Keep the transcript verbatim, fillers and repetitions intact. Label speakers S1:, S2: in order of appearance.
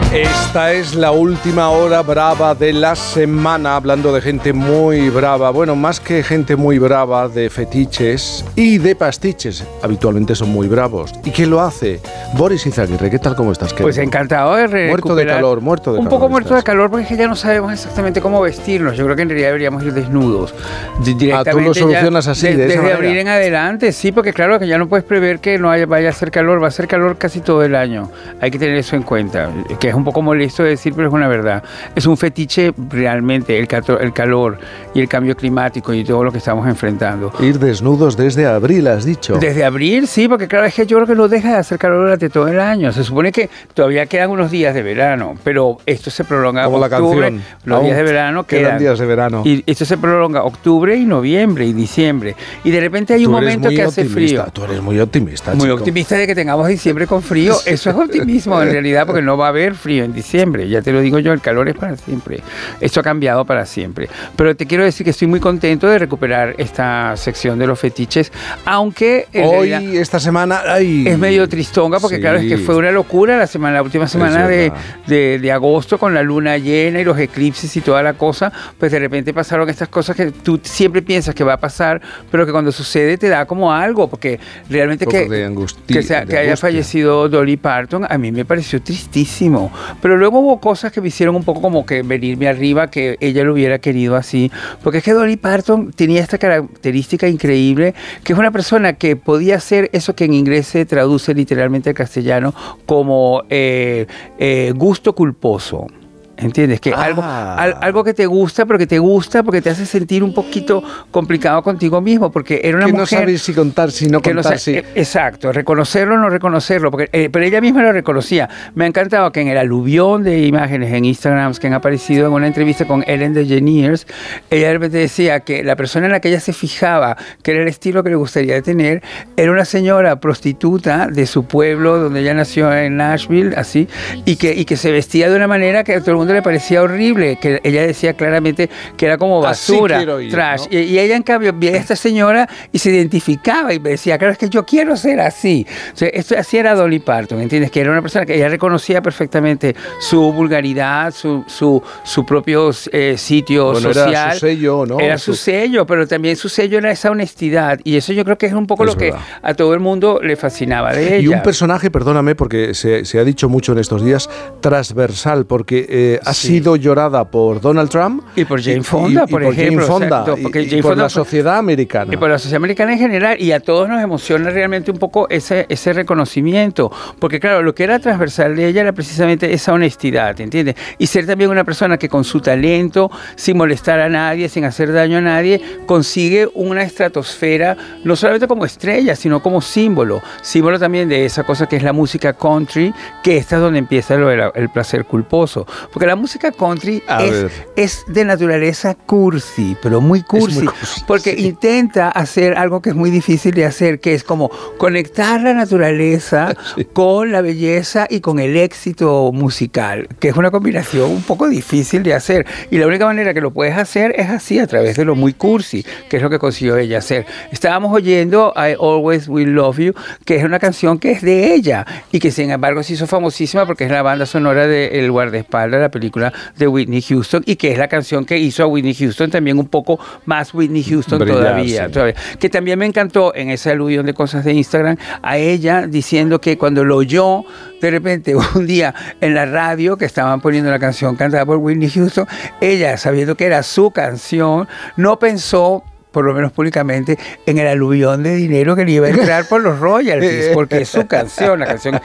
S1: Esta es la última hora brava de la semana, hablando de gente muy brava. Bueno, más que gente muy brava, de fetiches y de pastiches. Habitualmente son muy bravos. ¿Y quién lo hace? Boris Izaguirre, ¿qué tal? ¿Cómo estás?
S2: Pues encantado de recuperar.
S1: Muerto de calor, muerto de
S2: un
S1: calor.
S2: Un poco muerto
S1: estás.
S2: de calor porque es que ya no sabemos exactamente cómo vestirnos. Yo creo que en realidad deberíamos ir desnudos.
S1: Ah, tú lo solucionas ya, así,
S2: de,
S1: de esa
S2: Desde
S1: manera.
S2: abril en adelante, sí, porque claro que ya no puedes prever que no haya, vaya a hacer calor. Va a hacer calor casi todo el año. Hay que tener eso en cuenta, que es un poco molesto de decir, pero es una verdad. Es un fetiche realmente el, el calor y el cambio climático y todo lo que estamos enfrentando.
S1: Ir desnudos desde abril, has dicho.
S2: Desde abril, sí, porque claro, es que yo creo que no deja de hacer calor durante todo el año. Se supone que todavía quedan unos días de verano, pero esto se prolonga
S1: como
S2: octubre,
S1: la canción.
S2: Los
S1: Aún
S2: días de verano
S1: quedan,
S2: quedan
S1: días de verano.
S2: Y esto se prolonga octubre y noviembre y diciembre. Y de repente hay un momento que hace frío.
S1: Tú eres muy optimista,
S2: Muy
S1: chico.
S2: optimista de que tengamos diciembre con frío. Eso es optimismo en realidad, porque no va a haber frío en diciembre. Ya te lo digo yo, el calor es para siempre. Esto ha cambiado para siempre. Pero te quiero decir que estoy muy contento de recuperar esta sección de los fetiches, aunque
S1: hoy, esta semana, ay,
S2: es medio tristonga, porque
S1: sí.
S2: claro, es que fue una locura la semana, la última semana de, de, de agosto, con la luna llena y los eclipses y toda la cosa. Pues de repente pasaron estas cosas que tú siempre piensas que va a pasar, pero que cuando sucede te da como algo, porque realmente que,
S1: de angustia,
S2: que, sea,
S1: de
S2: que haya fallecido Dolly Parton a mí me pareció tristísimo, pero luego hubo cosas que me hicieron un poco como que venirme arriba, que ella lo hubiera querido así, porque es que Dolly Parton tenía esta característica increíble, que es una persona que podía hacer eso que en inglés se traduce literalmente al castellano como eh, eh, gusto culposo. ¿Entiendes? Que ah. algo, al, algo que te gusta, pero que te gusta porque te hace sentir un poquito complicado contigo mismo, porque era una
S1: que
S2: mujer...
S1: no sabes si contar, si no
S2: que
S1: contar,
S2: no,
S1: si...
S2: Exacto, reconocerlo o no reconocerlo, porque, eh, pero ella misma lo reconocía. Me ha encantado que en el aluvión de imágenes en Instagram que han aparecido en una entrevista con Ellen DeGeneres, ella de repente decía que la persona en la que ella se fijaba, que era el estilo que le gustaría tener, era una señora prostituta de su pueblo, donde ella nació en Nashville, así, y que, y que se vestía de una manera que a todo el mundo le parecía horrible, que ella decía claramente que era como basura, ir, trash, ¿no? y, y ella en cambio veía a esta señora y se identificaba y me decía, claro, es que yo quiero ser así. O sea, esto, así era Dolly Parton, ¿entiendes? Que era una persona que ella reconocía perfectamente su vulgaridad, su, su, su propio eh, sitio
S1: bueno,
S2: social.
S1: Era su sello, ¿no?
S2: Era su, su sello, pero también su sello era esa honestidad, y eso yo creo que es un poco es lo verdad. que a todo el mundo le fascinaba de ella.
S1: Y un personaje, perdóname, porque se, se ha dicho mucho en estos días, transversal, porque eh, ha sí. sido llorada por Donald Trump
S2: y por Jane Fonda,
S1: y, y,
S2: por,
S1: y por
S2: ejemplo.
S1: Jane Fonda,
S2: exacto,
S1: y, y
S2: Jane
S1: por
S2: Fonda
S1: la sociedad americana.
S2: Y por la sociedad americana en general, y a todos nos emociona realmente un poco ese, ese reconocimiento, porque claro, lo que era transversal de ella era precisamente esa honestidad, ¿entiendes? Y ser también una persona que con su talento, sin molestar a nadie, sin hacer daño a nadie, consigue una estratosfera, no solamente como estrella, sino como símbolo, símbolo también de esa cosa que es la música country, que esta es donde empieza lo de la, el placer culposo, porque la música country es, es de naturaleza cursi, pero muy cursi, muy cursi porque sí. intenta hacer algo que es muy difícil de hacer, que es como conectar la naturaleza sí. con la belleza y con el éxito musical, que es una combinación un poco difícil de hacer, y la única manera que lo puedes hacer es así, a través de lo muy cursi, que es lo que consiguió ella hacer. Estábamos oyendo I Always Will Love You, que es una canción que es de ella, y que sin embargo se hizo famosísima porque es la banda sonora de El guardaespaldas, la película de Whitney Houston, y que es la canción que hizo a Whitney Houston también un poco más Whitney Houston Brillar, todavía, sí. todavía, que también me encantó en ese aluvión de cosas de Instagram, a ella diciendo que cuando lo oyó de repente un día en la radio que estaban poniendo la canción cantada por Whitney Houston, ella, sabiendo que era su canción, no pensó, por lo menos públicamente, en el aluvión de dinero que le iba a entrar por los royalties, porque es su canción, la canción